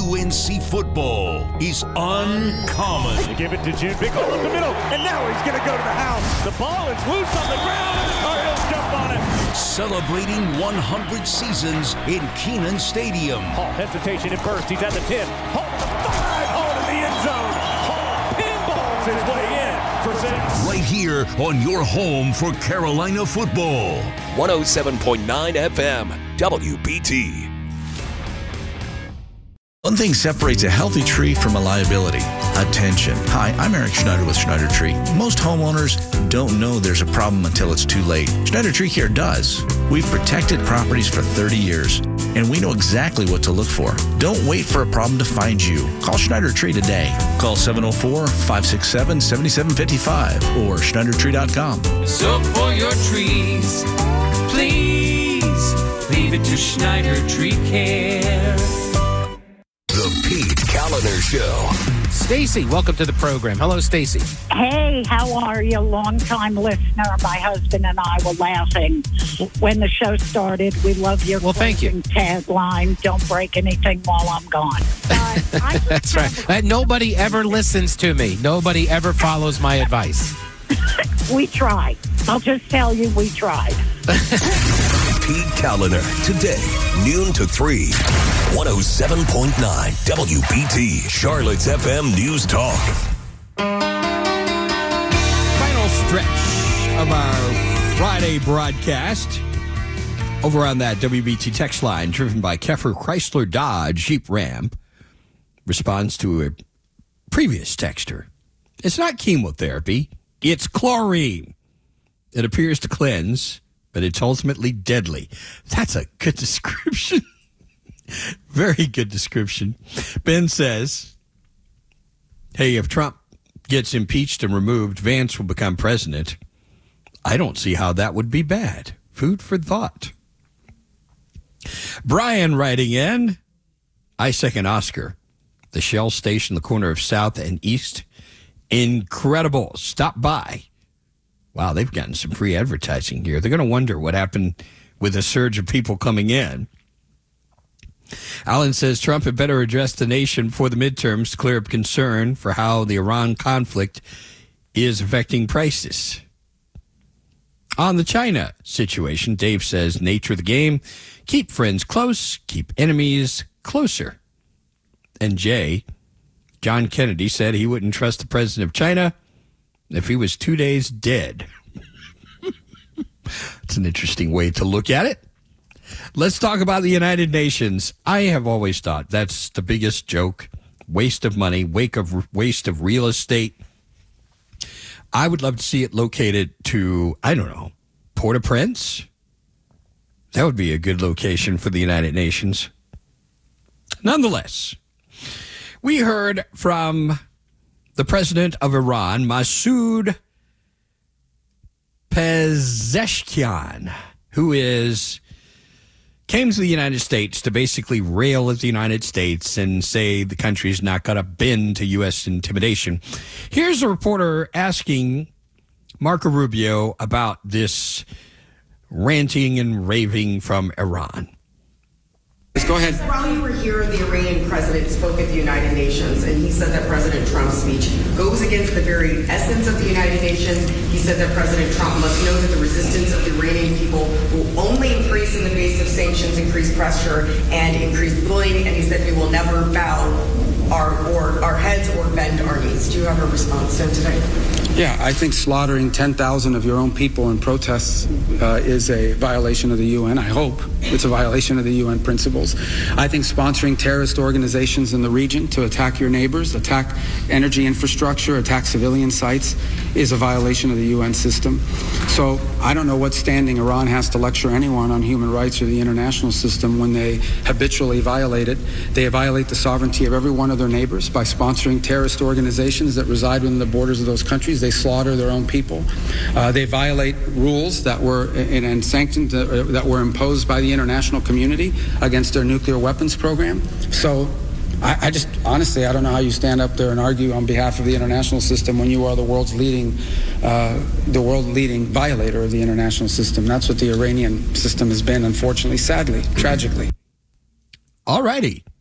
UNC football is uncommon. They give it to June. Big hole up the middle, and now he's going to go to the house. The ball is loose on the ground, and the Tar Heels jump on it. Celebrating 100 seasons in Kenan Stadium. Hall, hesitation at first. He's at the 10. Hall to the 5. Hall to the end zone. Hall pinballs his way in for 6. Right here on your home for Carolina football. 107.9 FM, WBT. One thing separates a healthy tree from a liability: attention. Hi, I'm Eric Schneider with Schneider Tree. Most homeowners don't know there's a problem until it's too late. Schneider Tree Care does. We've protected properties for 30 years, and we know exactly what to look for. Don't wait for a problem to find you. Call Schneider Tree today. Call 704-567-7755 or SchneiderTree.com. So for your trees, please leave it to Schneider Tree Care. The Pete Callender Show. Stacy, welcome to the program. Hello, Stacy. Hey, how are you? Long-time listener. My husband and I were laughing when the show started. We love your thank you. Tagline, don't break anything while I'm gone. That's right. Nobody ever listens to me. Nobody ever follows my advice. We try. I'll just tell you, we tried. Pete Callender, today, noon to 3. 107.9 WBT, Charlotte's FM News Talk. Final stretch of our Friday broadcast over on that WBT text line driven by Keffer Chrysler Dodge Jeep Ram. Responds to a previous texter. It's not chemotherapy, it's chlorine. It appears to cleanse, but it's ultimately deadly. That's a good description. Very good description. Ben says, hey, if Trump gets impeached and removed, Vance will become president. I don't see how that would be bad. Food for thought. Brian writing in, I second Oscar. The Shell station, the corner of South and East. Incredible. Stop by. Wow, they've gotten some free advertising here. They're going to wonder what happened with a surge of people coming in. Alan says Trump had better address the nation for the midterms to clear up concern for how the Iran conflict is affecting prices. On the China situation, Dave says, nature of the game, keep friends close, keep enemies closer. And John Kennedy said he wouldn't trust the president of China if he was 2 days dead. It's an interesting way to look at it. Let's talk about the United Nations. I have always thought that's the biggest joke. Waste of money, waste of real estate. I would love to see it located to, I don't know, Port-au-Prince. That would be a good location for the United Nations. Nonetheless, we heard from the president of Iran, Masoud Pezeshkian, who came to the United States to basically rail at the United States and say the country's not going to bend to U.S. intimidation. Here's a reporter asking Marco Rubio about this ranting and raving from Iran. Go ahead. While you were here, the Iranian president spoke at the United Nations, and he said that President Trump's speech goes against the very essence of the United Nations. He said that President Trump must know that the resistance of the Iranian people will only increase in the face of sanctions, increased pressure, and increased bullying. And he said we will never bow our heads or bend our knees. Do you have a response to him today? Yeah, I think slaughtering 10,000 of your own people in protests is a violation of the UN. I hope it's a violation of the UN principles. I think sponsoring terrorist organizations in the region to attack your neighbors, attack energy infrastructure, attack civilian sites is a violation of the UN system. So I don't know what standing Iran has to lecture anyone on human rights or the international system when they habitually violate it. They violate the sovereignty of every one of their neighbors by sponsoring terrorist organizations that reside within the borders of those countries. They slaughter their own people. They violate rules that were and sanctions that were imposed by the international community against their nuclear weapons program. So I just honestly, I don't know how you stand up there and argue on behalf of the international system when you are the world leading violator of the international system. That's what the Iranian system has been, unfortunately, sadly, tragically. All righty.